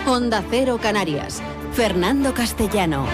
Onda Cero Canarias. Fernando Castellano.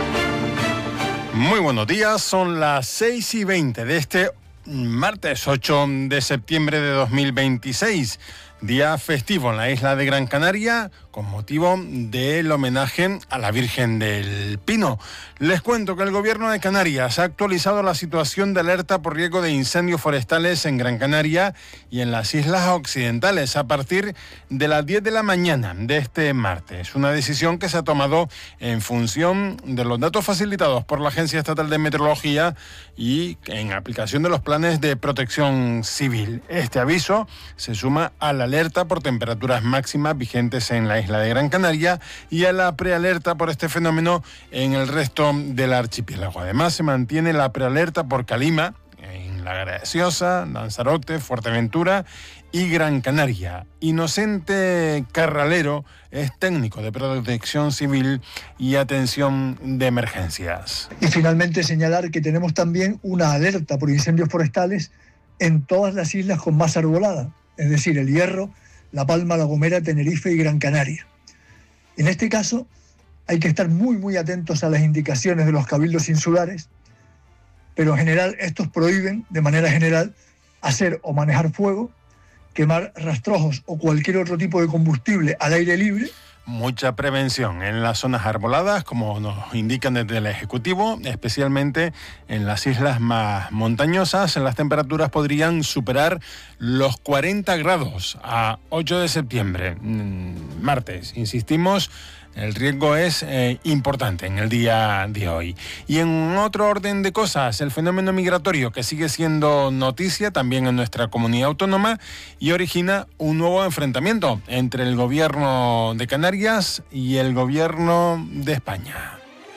Muy buenos días, son las 6:20 de este martes 8 de septiembre de 2026. Día festivo en la isla de Gran Canaria con motivo del homenaje a la Virgen del Pino. Les cuento que el Gobierno de Canarias ha actualizado la situación de alerta por riesgo de incendios forestales en Gran Canaria y en las islas occidentales a partir de las 10 de la mañana de este martes. Una decisión que se ha tomado en función de los datos facilitados por la Agencia Estatal de Meteorología y en aplicación de los planes de protección civil. Este aviso se suma a la alerta por temperaturas máximas vigentes en la isla de Gran Canaria y a la prealerta por este fenómeno en el resto del archipiélago. Además, se mantiene la prealerta por calima en La Graciosa, Lanzarote, Fuerteventura y Gran Canaria. Inocente Carralero es técnico de protección civil y atención de emergencias. Y finalmente señalar que tenemos también una alerta por incendios forestales en todas las islas con masa arbolada, es decir, El Hierro, La Palma, La Gomera, Tenerife y Gran Canaria. En este caso, hay que estar muy atentos a las indicaciones de los cabildos insulares, pero en general estos prohíben, de manera general, hacer o manejar fuego, quemar rastrojos o cualquier otro tipo de combustible al aire libre. Mucha prevención en las zonas arboladas, como nos indican desde el Ejecutivo, especialmente en las islas más montañosas. Las temperaturas podrían superar los 40 grados a 8 de septiembre, martes. Insistimos, el riesgo es importante en el día de hoy. Y en otro orden de cosas, el fenómeno migratorio que sigue siendo noticia también en nuestra comunidad autónoma y origina un nuevo enfrentamiento entre el gobierno de Canarias y el gobierno de España.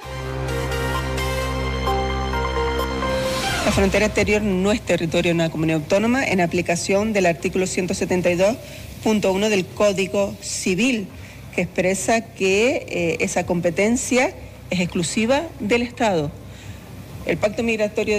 La frontera exterior no es territorio de una comunidad autónoma en aplicación del artículo 172.1 del Código Civil, que expresa que esa competencia es exclusiva del Estado. El Pacto Migratorio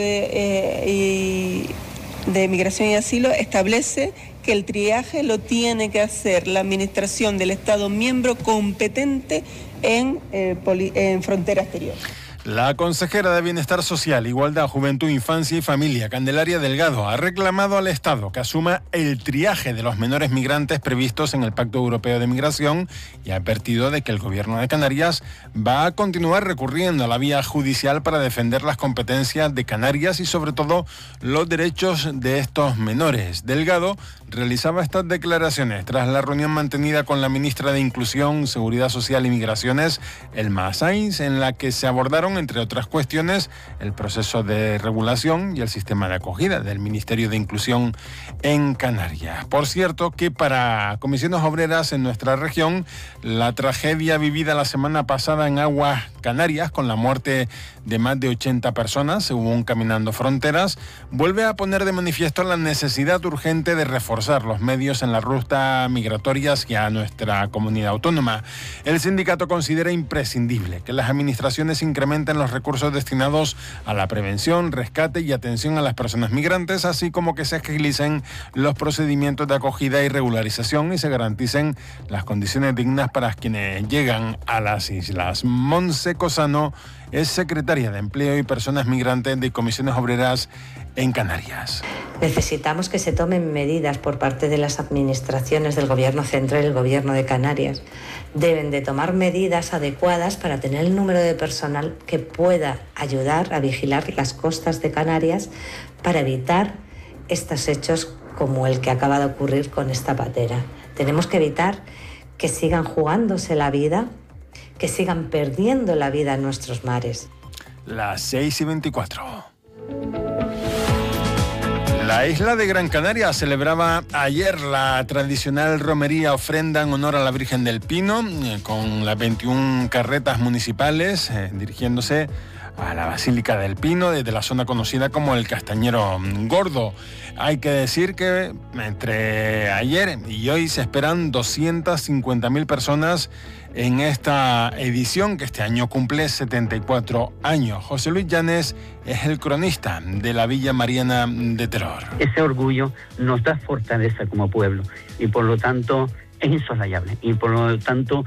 de Migración y Asilo establece que el triaje lo tiene que hacer la administración del Estado miembro competente en frontera exterior. La consejera de Bienestar Social, Igualdad, Juventud, Infancia y Familia, Candelaria Delgado, ha reclamado al Estado que asuma el triaje de los menores migrantes previstos en el Pacto Europeo de Migración y ha advertido de que el Gobierno de Canarias va a continuar recurriendo a la vía judicial para defender las competencias de Canarias y sobre todo los derechos de estos menores. Delgado realizaba estas declaraciones tras la reunión mantenida con la ministra de Inclusión, Seguridad Social y Migraciones, Elma Sainz, en la que se abordaron, entre otras cuestiones, el proceso de regulación y el sistema de acogida del Ministerio de Inclusión en Canarias. Por cierto, que para Comisiones Obreras en nuestra región, la tragedia vivida la semana pasada en aguas Canarias, con la muerte de más de 80 personas, según Caminando Fronteras, vuelve a poner de manifiesto la necesidad urgente de reforzar los medios en la ruta migratoria hacia nuestra comunidad autónoma. El sindicato considera imprescindible que las administraciones incrementen los recursos destinados a la prevención, rescate y atención a las personas migrantes, así como que se agilicen los procedimientos de acogida y regularización y se garanticen las condiciones dignas para quienes llegan a las islas. Monse Cosano es secretaria de Empleo y Personas Migrantes de Comisiones Obreras en Canarias. Necesitamos que se tomen medidas por parte de las administraciones del Gobierno central y el Gobierno de Canarias. Deben de tomar medidas adecuadas para tener el número de personal que pueda ayudar a vigilar las costas de Canarias para evitar estos hechos como el que acaba de ocurrir con esta patera. Tenemos que evitar que sigan jugándose la vida, que sigan perdiendo la vida en nuestros mares. Las 6:24. La isla de Gran Canaria celebraba ayer la tradicional romería ofrenda en honor a la Virgen del Pino, con las 21 carretas municipales dirigiéndose a la Basílica del Pino desde la zona conocida como el Castañero Gordo. Hay que decir que entre ayer y hoy se esperan 250.000 personas en esta edición que este año cumple 74 años. José Luis Llanes es el cronista de la Villa Mariana de Teror. Ese orgullo nos da fortaleza como pueblo y por lo tanto es insoslayable y por lo tanto